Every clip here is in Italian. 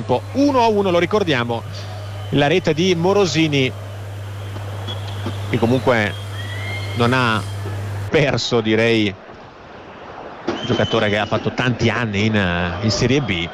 tempo. 1-1, lo ricordiamo, la rete di Morosini, che comunque non ha perso, direi, un giocatore che ha fatto tanti anni in Serie B,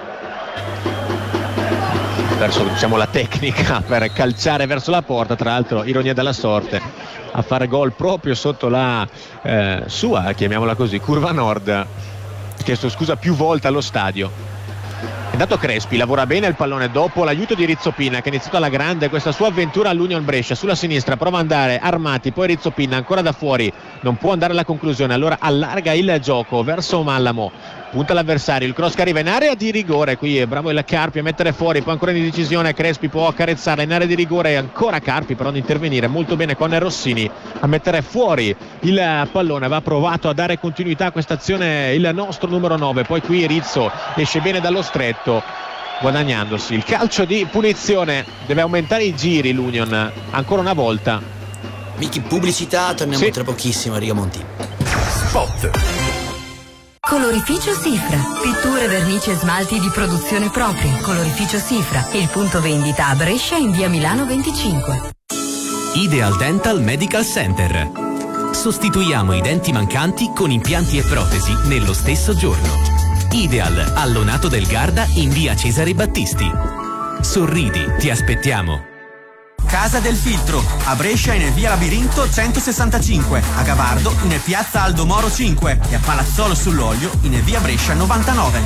perso, diciamo, la tecnica per calciare verso la porta. Tra l'altro, ironia della sorte, a fare gol proprio sotto la sua, chiamiamola così, curva nord, ha chiesto scusa più volte allo stadio. Intanto Crespi lavora bene il pallone dopo l'aiuto di Rizzopinna, che ha iniziato alla grande questa sua avventura all'Union Brescia. Sulla sinistra prova ad andare Armati, poi Rizzopinna ancora da fuori, non può andare alla conclusione, allora allarga il gioco verso Mallamo, punta l'avversario, il cross che arriva in area di rigore. Qui è bravo il Carpi a mettere fuori, poi ancora in decisione Crespi, può accarezzare in area di rigore, ancora Carpi però ad intervenire molto bene con Rossini a mettere fuori il pallone. Va provato a dare continuità a questa azione il nostro numero 9, poi qui Rizzo esce bene dallo stretto, guadagnandosi il calcio di punizione. Deve aumentare i giri l'Union ancora una volta. Miki, pubblicità, torniamo tra pochissimo a Rigamonti. Spot. Colorificio Sifra, pitture, vernici e smalti di produzione propria. Colorificio Sifra, il punto vendita a Brescia in via Milano 25. Ideal Dental Medical Center. Sostituiamo i denti mancanti con impianti e protesi nello stesso giorno. Ideal, Allonato del Garda in via Cesare Battisti. Sorridi, ti aspettiamo. Casa del Filtro, a Brescia in via Labirinto 165, a Gavardo in piazza Aldo Moro 5 e a Palazzolo sull'Olio in via Brescia 99.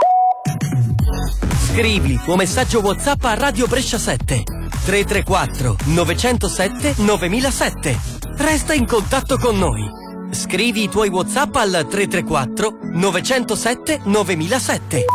Scrivi il tuo messaggio WhatsApp a Radio Brescia 7 334 907 9007. Resta in contatto con noi. Scrivi i tuoi WhatsApp al 334 907 9007.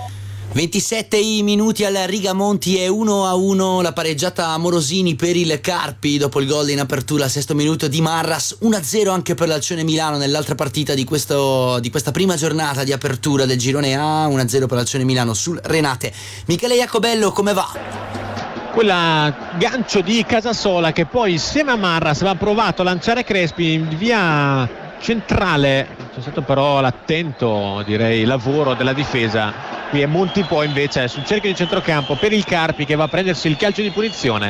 27 minuti alla Rigamonti e 1-1 la pareggiata Morosini per il Carpi dopo il gol in apertura, sesto minuto di Marras. 1-0 anche per l'Alcione Milano nell'altra partita di questa prima giornata di apertura del girone A. 1-0 per l'Alcione Milano sul Renate. Michele Iacobello, come va? Quella gancio di Casasola che poi insieme a Marras aveva provato a lanciare Crespi in via centrale, c'è stato però l'attento, direi, lavoro della difesa. Qui è Montipò invece sul cerchio di centrocampo per il Carpi, che va a prendersi il calcio di punizione.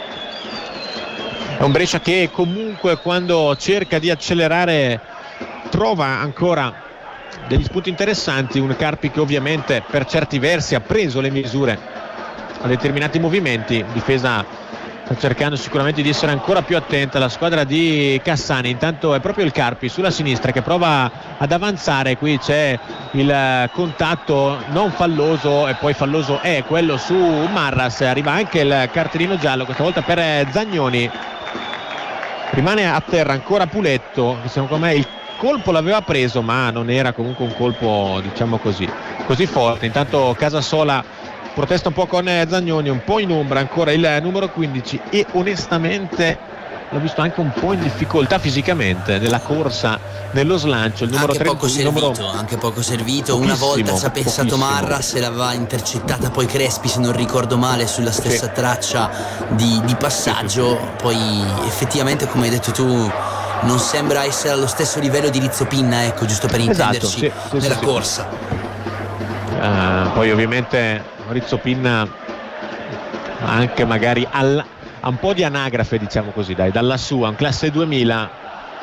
È un Brescia che comunque quando cerca di accelerare trova ancora degli spunti interessanti, un Carpi che ovviamente per certi versi ha preso le misure a determinati movimenti. Difesa sta cercando sicuramente di essere ancora più attenta la squadra di Cassani. Intanto è proprio il Carpi sulla sinistra che prova ad avanzare. Qui c'è il contatto non falloso, e poi falloso è quello su Marras. Arriva anche il cartellino giallo, questa volta per Zagnoni. Rimane a terra ancora Puletto, che secondo me il colpo l'aveva preso, ma non era comunque un colpo, diciamo così forte. Intanto Casasola protesta un po' con Zagnoni, un po' in ombra ancora il numero 15, e onestamente l'ho visto anche un po' in difficoltà fisicamente nella corsa, nello slancio. Il numero 30, anche poco servito. Una volta ci ha pensato Marras e l'aveva intercettata poi Crespi, se non ricordo male, sulla stessa traccia di passaggio. Poi effettivamente, come hai detto tu, non sembra essere allo stesso livello di Rizzopinna, ecco, giusto per intenderci, nella corsa. Poi ovviamente Rizzopinna anche magari ha un po' di anagrafe, diciamo così, dalla sua, un classe 2000.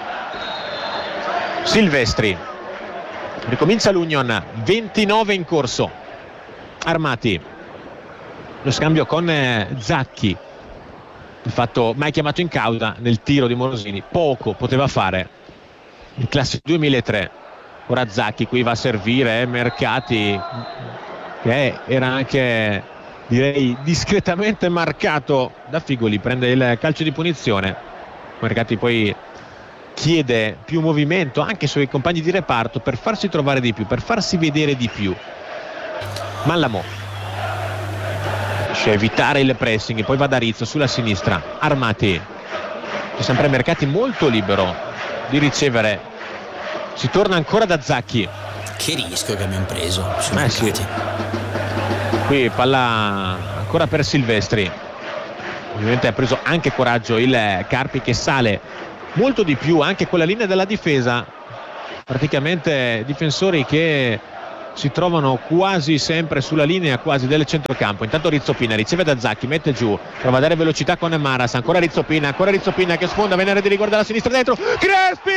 Silvestri, ricomincia l'Union, 29 in corso. Armati, lo scambio con Zacchi, di fatto mai chiamato in causa nel tiro di Morosini, poco poteva fare il classe 2003. Ora Zacchi qui va a servire Mercati, che era anche, direi, discretamente marcato da Figoli. Prende il calcio di punizione. Mercati poi chiede più movimento anche ai suoi compagni di reparto per farsi trovare di più, per farsi vedere di più. Mallamo riesce a evitare il pressing, poi va da Rizzo sulla sinistra. Armati, c'è sempre Mercati molto libero di ricevere. Si torna ancora da Zacchi. Che rischio che abbiamo preso. Sì. Qui palla ancora per Silvestri. Ovviamente ha preso anche coraggio il Carpi, che sale molto di più anche con la linea della difesa. Praticamente difensori che si trovano quasi sempre sulla linea quasi del centrocampo. Intanto Rizzopina riceve da Zacchi, mette giù, prova a dare velocità con Marras, ancora Rizzopina che sfonda, Venere di rigore dalla sinistra dentro, Crespi!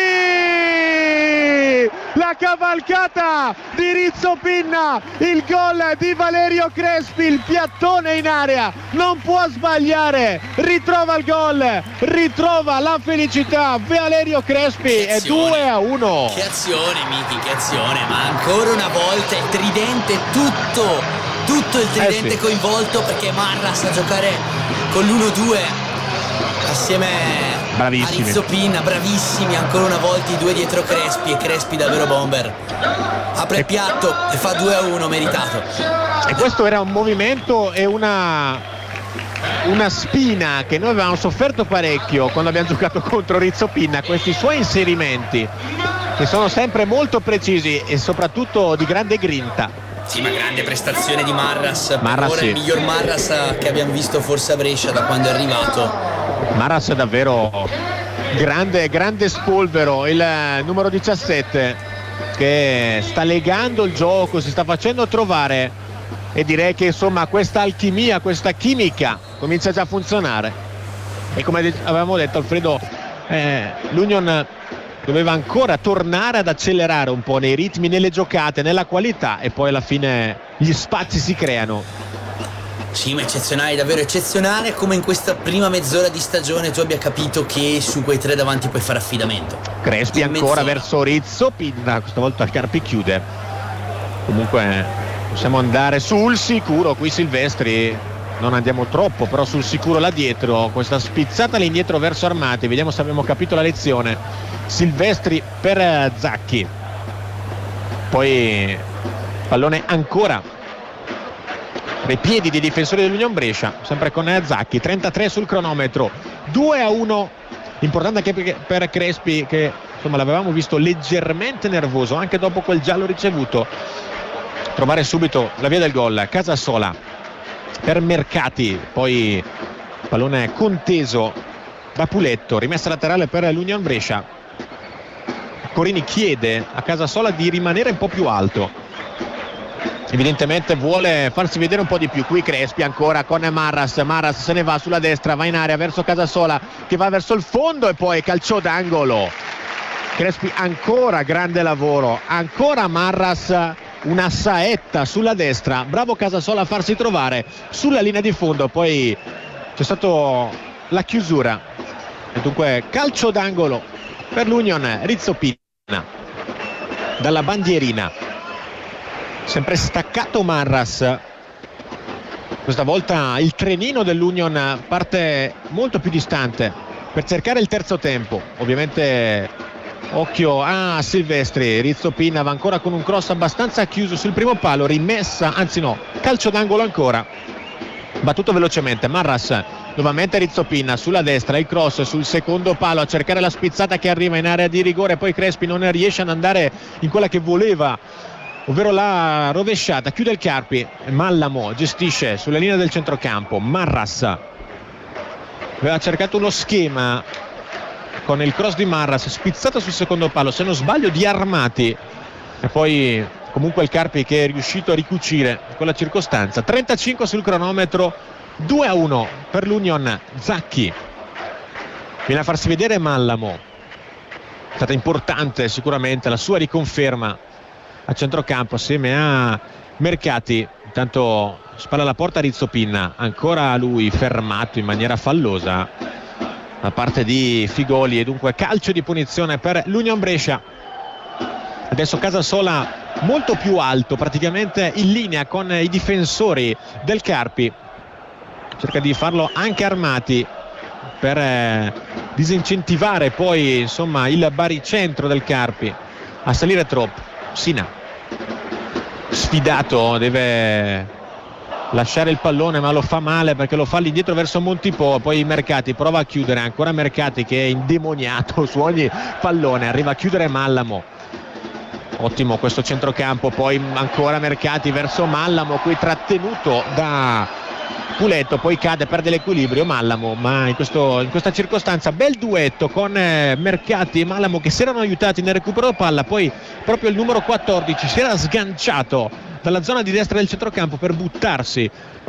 La cavalcata di Rizzopina, il gol di Valerio Crespi, il piattone in area, non può sbagliare, ritrova il gol, ritrova la felicità Valerio Crespi, è 2-1. Che azione Miki, che azione, ma ancora una volta il tridente, tutto il tridente coinvolto, perché Marras a giocare con l'1-2 assieme a Rizzopina, bravissimi ancora una volta i due dietro Crespi, e Crespi davvero bomber, apre il piatto e fa 2-1 meritato. E questo era un movimento e una spina che noi avevamo sofferto parecchio quando abbiamo giocato contro Rizzopina, questi suoi inserimenti che sono sempre molto precisi e soprattutto di grande grinta. Sì, ma grande prestazione di Marras, sì. Il miglior Marras che abbiamo visto forse a Brescia da quando è arrivato. Marras è davvero grande spolvero, il numero 17 che sta legando il gioco, si sta facendo trovare, e direi che insomma questa alchimia, questa chimica comincia già a funzionare. E come avevamo detto Alfredo, l'Union doveva ancora tornare ad accelerare un po' nei ritmi, nelle giocate, nella qualità, e poi alla fine gli spazi si creano. Sì, ma eccezionale, davvero eccezionale, come in questa prima mezz'ora di stagione tu abbia capito che su quei tre davanti puoi fare affidamento. Crespi ancora verso Rizzopina, questa volta il Carpi chiude. Comunque possiamo andare sul sicuro qui, Silvestri, non andiamo troppo, però sul sicuro là dietro, questa spizzata all'indietro verso Armati, vediamo se abbiamo capito la lezione. Silvestri per Zacchi, poi pallone ancora tra i piedi dei difensori dell'Union Brescia, sempre con Zacchi, 33 sul cronometro, 2-1, importante anche per Crespi, che insomma l'avevamo visto leggermente nervoso anche dopo quel giallo ricevuto, trovare subito la via del gol. Casasola per Mercati, poi pallone conteso da Puletto, rimessa laterale per l'Union Brescia. Corini chiede a Casasola di rimanere un po' più alto, evidentemente vuole farsi vedere un po' di più. Qui Crespi ancora con Marras se ne va sulla destra, va in area verso Casasola che va verso il fondo e poi calcio d'angolo. Crespi ancora, grande lavoro, ancora Marras, una saetta sulla destra, bravo Casasola a farsi trovare sulla linea di fondo, poi c'è stata la chiusura e dunque calcio d'angolo per l'Union. Rizzopina dalla bandierina, sempre staccato Marras, questa volta il trenino dell'Union parte molto più distante per cercare il terzo tempo. Ovviamente occhio a Silvestri, Rizzopina va ancora con un cross abbastanza chiuso sul primo palo, rimessa, anzi no, calcio d'angolo ancora, battuto velocemente. Marras nuovamente Rizzopina sulla destra, il cross sul secondo palo a cercare la spizzata che arriva in area di rigore, poi Crespi non riesce ad andare in quella che voleva, ovvero la rovesciata, chiude il Carpi. Mallamo gestisce sulla linea del centrocampo. Marras aveva cercato uno schema con il cross di Marras, spizzata sul secondo palo, se non sbaglio di Armati, e poi comunque il Carpi che è riuscito a ricucire quella circostanza. 35 sul cronometro, 2-1 per l'Union. Zacchi viene a farsi vedere Mallamo, è stata importante sicuramente la sua riconferma a centrocampo assieme a Mercati. Intanto spalla alla porta Rizzopina, ancora lui fermato in maniera fallosa da parte di Figoli, e dunque calcio di punizione per l'Union Brescia. Adesso Casasola molto più alto, praticamente in linea con i difensori del Carpi, cerca di farlo anche Armati per disincentivare poi insomma il baricentro del Carpi a salire troppo. Sina sfidato, deve lasciare il pallone ma lo fa male perché lo fa all'indietro verso Montipò, poi Mercati prova a chiudere, ancora Mercati che è indemoniato su ogni pallone, arriva a chiudere Mallamo. Ottimo questo centrocampo, poi ancora Mercati verso Mallamo, qui trattenuto da Puletto, poi cade, perde l'equilibrio Mallamo, ma in questa circostanza bel duetto con Mercati e Mallamo, che si erano aiutati nel recupero palla. Poi proprio il numero 14 si era sganciato dalla zona di destra del centrocampo per buttarsi